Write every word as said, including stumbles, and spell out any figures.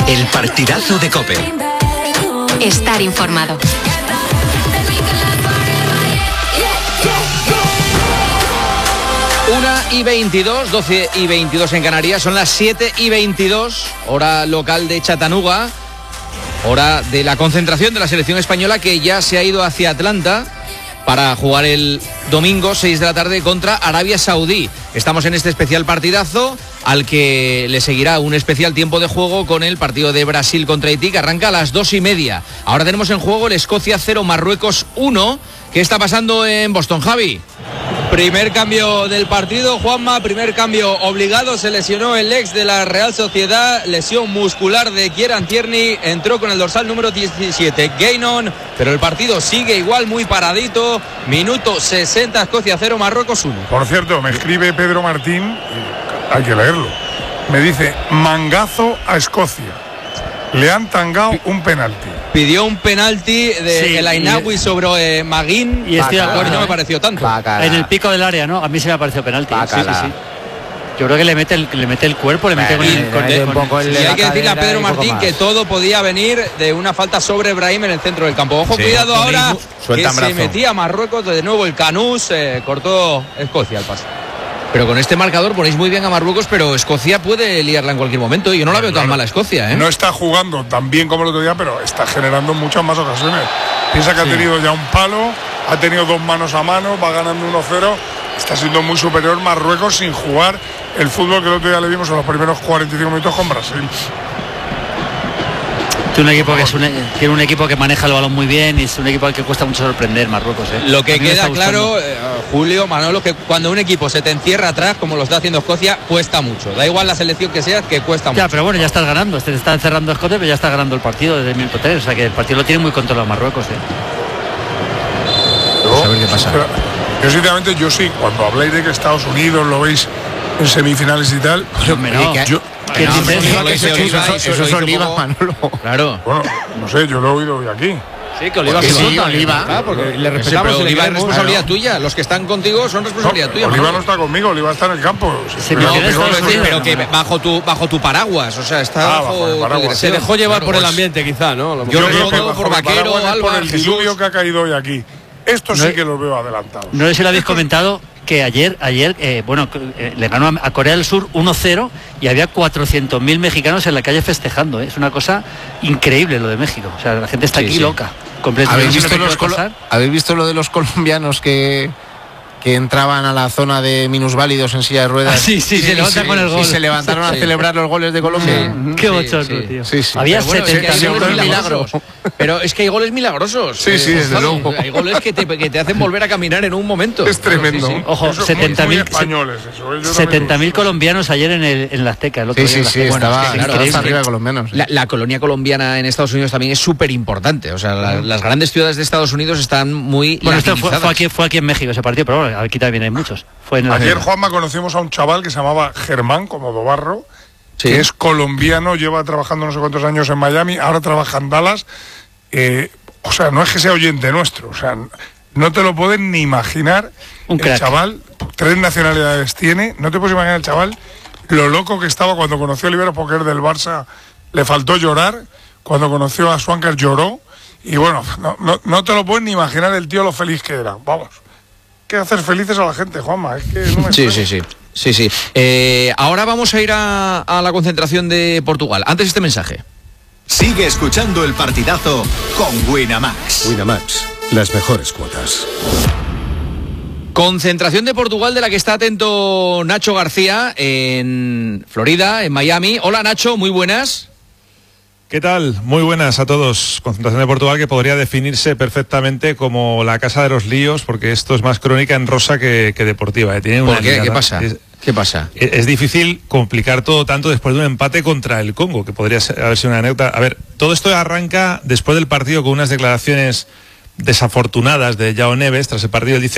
El partidazo de COPE. Estar informado. una y veintidós, doce y veintidós en Canarias, son las siete y veintidós, hora local de Chattanooga, hora de la concentración de la selección española que ya se ha ido hacia Atlanta para jugar el domingo seis de la tarde contra Arabia Saudí. Estamos en este especial partidazo al que le seguirá un especial tiempo de juego con el partido de Brasil contra Haití que arranca a las dos y media. Ahora tenemos en juego el Escocia cero, Marruecos uno. ¿Qué está pasando en Boston, Javi? Primer cambio del partido, Juanma, primer cambio obligado, se lesionó el ex de la Real Sociedad, lesión muscular de Kieran Tierney, entró con el dorsal número diecisiete, Gainon, pero el partido sigue igual, muy paradito, minuto sesenta, Escocia cero, Marruecos uno. Por cierto, me escribe Pedro Martín, hay que leerlo, me dice, mangazo a Escocia, le han tangado un penalti. Pidió un penalti de sí, El Ainawi sobre eh, Maguín y estoy de acuerdo, no me pareció tanto. Bacala. En el pico del área, ¿no? A mí se me ha parecido penalti. Sí, sí, sí. Yo creo que le mete el, le mete el cuerpo, le mete con el, con el, un poco el, y hay que decirle a Pedro Martín que todo podía venir de una falta sobre Brahim en el centro del campo. Ojo, sí, cuidado ahora, que se metía Marruecos, de nuevo el Canús, eh, cortó Escocia el pase. Pero con este marcador ponéis muy bien a Marruecos, pero Escocia puede liarla en cualquier momento. Y yo no la veo tan mal a Escocia, ¿eh? No está jugando tan bien como el otro día, pero está generando muchas más ocasiones. Piensa que sí. Ha tenido ya un palo, ha tenido dos manos a mano, va ganando uno cero. Está siendo muy superior Marruecos sin jugar el fútbol que el otro día le vimos en los primeros cuarenta y cinco minutos con Brasil. Un equipo que es un, tiene un equipo que maneja el balón muy bien y es un equipo al que cuesta mucho sorprender, Marruecos, ¿eh? Lo que queda claro, eh, Julio, Manolo, que cuando un equipo se te encierra atrás, como lo está haciendo Escocia, cuesta mucho. Da igual la selección que sea, que cuesta mucho. Ya, pero bueno, ya estás ganando. Te está encerrando Escocia, pero ya está ganando el partido desde el minuto tres. O sea que el partido lo tiene muy controlado Marruecos, ¿eh? No, a ver qué pasa. Pero, yo sinceramente, yo sí, cuando habláis de que Estados Unidos lo veis en semifinales y tal, pero no, yo... ¿Qué no, dices? Oliva, que eso, Oliva, eso, eso, eso es Oliva, como... Manolo. Claro. Bueno, no sé, yo lo he oído hoy aquí. Sí, que Oliva sí, sí, Oliva. Ah, porque le respetamos. Pero Oliva es responsabilidad claro. tuya. Los que están contigo son responsabilidad no, tuya. Oliva no está conmigo, Oliva está en el campo. Sí, no, pero, decir, pero que bajo tu bajo tu paraguas, o sea, está ah, bajo, bajo tu se dejó llevar claro, por el ambiente, quizá, ¿no? Yo, yo creo que por Vaquero, Alba, por el diluvio que ha caído hoy aquí. Esto sí que los veo adelantados. No sé si lo habéis comentado. Que ayer, ayer eh, bueno, eh, le ganó a Corea del Sur uno cero y había cuatrocientos mil mexicanos en la calle festejando, ¿eh? Es una cosa increíble lo de México. O sea, la gente está sí, aquí sí. loca. ¿Habéis visto, los colo- ¿Habéis visto lo de los colombianos que, que entraban a la zona de minusválidos en silla de ruedas? Ah, sí, sí, sí, se levantan sí, con el gol. Y se levantaron sí. a celebrar los goles de Colombia. Sí. Qué bochorno, sí, tío. Sí, sí. Había bueno, setenta es que mil milagros. Pero es que hay goles milagrosos. Sí, sí, desde luego. Hay goles que te, que te hacen volver a caminar en un momento. Es tremendo. Sí, sí. Ojo, setenta mil españoles. setenta mil colombianos ayer en, el, en la Azteca. El sí, sí, sí. Bueno, estaba, es que, claro, estaba arriba de colombianos. La, la colonia colombiana en Estados Unidos también es súper importante. O sea, la, las grandes ciudades de Estados Unidos están muy. Bueno, esto fue, fue, aquí, fue aquí en México ese partido, pero bueno, aquí también hay muchos. Fue en Ayer, Juanma, conocimos a un chaval que se llamaba Germán, como Dobarro, sí. que es colombiano, lleva trabajando no sé cuántos años en Miami, ahora trabaja en Dallas. Eh, o sea, no es que sea oyente nuestro, o sea, no te lo pueden ni imaginar. Un el chaval, tres nacionalidades tiene, no te puedes imaginar el chaval lo loco que estaba cuando conoció a Oliveros, porque es del Barça, le faltó llorar, cuando conoció a Swanker lloró, y bueno, no, no, no te lo puedes ni imaginar el tío lo feliz que era, vamos. Que hacer felices a la gente, Juanma, es que no me sí, sí, sí, sí, sí. Eh, ahora vamos a ir a, a la concentración de Portugal. Antes este mensaje. Sigue escuchando el partidazo con Winamax. Winamax, las mejores cuotas. Concentración de Portugal de la que está atento Nacho García en Florida, en Miami. Hola Nacho, muy buenas. ¿Qué tal? Muy buenas a todos. Concentración de Portugal que podría definirse perfectamente como la casa de los líos, porque esto es más crónica en rosa que, que deportiva. ¿eh? Tiene una ¿Por qué? ¿Qué pasa? Es, ¿Qué pasa? Es, es difícil complicar todo tanto después de un empate contra el Congo, que podría ser, haber sido una anécdota. A ver, todo esto arranca después del partido con unas declaraciones desafortunadas de João Neves. Tras el partido él dice